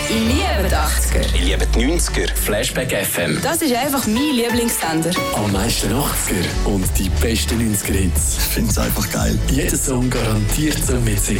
Ich liebe die 80er. Ich liebe die 90er. Flashback FM. Das ist einfach mein Lieblingssender. Am meisten 80er und die besten 90er Hits. Ich finde es einfach geil. Jeder Song garantiert zum Mitsingen.